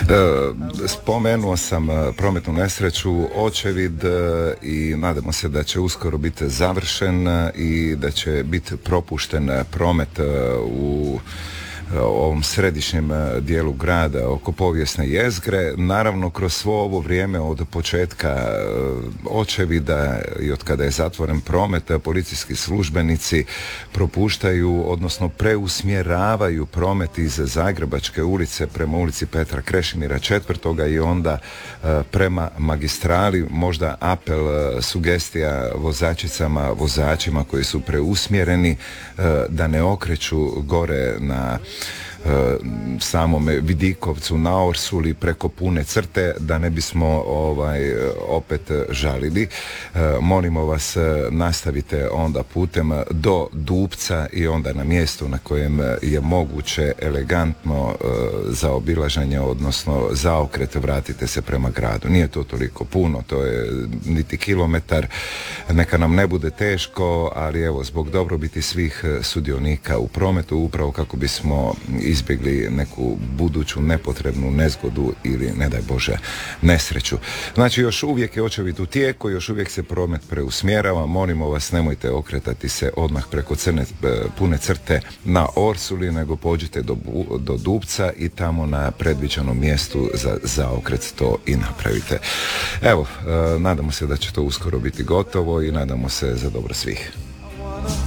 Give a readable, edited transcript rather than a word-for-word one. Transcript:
Spomenuo sam prometnu nesreću, očevid i nadamo se da će uskoro biti završen i da će biti propušten promet u ovom središnjem dijelu grada oko povijesne jezgre. Naravno, kroz svo ovo vrijeme od početka očevida i od kada je zatvoren promet, policijski službenici propuštaju, odnosno preusmjeravaju promet iz Zagrebačke ulice prema ulici Petra Krešimira IV. I onda prema magistrali. Možda apel, sugestija vozačicama, vozačima koji su preusmjereni da ne okreću gore na samome Vidikovcu na Orsuli preko pune crte, da ne bismo opet žalili. Molimo vas, nastavite onda putem do Dupca i onda na mjestu na kojem je moguće elegantno zaobilaženje, odnosno zaokret, vratite se prema gradu. Nije to toliko puno, to je niti kilometar, neka nam ne bude teško, ali evo, zbog dobrobiti svih sudionika u prometu, upravo kako bismo izbjegli neku buduću nepotrebnu nezgodu ili, ne daj Bože, nesreću. Znači, još uvijek je očevid u tijeku, još uvijek se promet preusmjerava. Molimo vas, nemojte okretati se odmah preko pune crte na Orsuli, nego pođite do Dupca i tamo na predviđenom mjestu za zaokret to i napravite. Evo, nadamo se da će to uskoro biti gotovo i nadamo se za dobro svih.